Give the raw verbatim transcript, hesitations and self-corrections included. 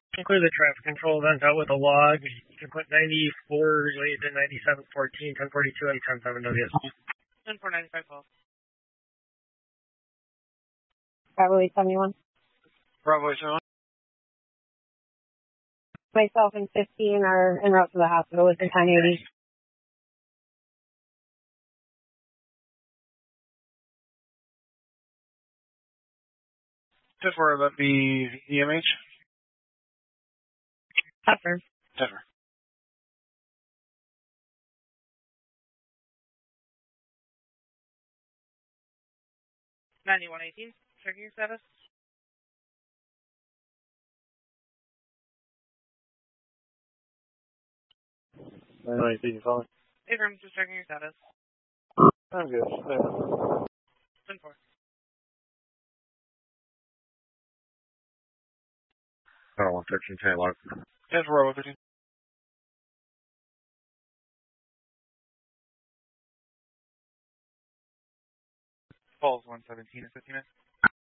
Clear the traffic control event out with a log. You can put ninety-four related to ninety-seven fourteen, ten forty-two, and ten seven W S P. ten four ninety-five twelve. Bravo eight seventy-one. Bravo eight seventy-one. Myself and fifteen are en route to the hospital within ten eighty. ten four, that'd be E M H? Pepper. Pepper. ninety-one eighteen, checking your status. ninety-one eighteen, you calling? Hey, Grim, just checking your status. I'm good. ten four. Oh, one thirteen, ten log. ten four, one thirteen. Falls one seventeen and fifty minutes.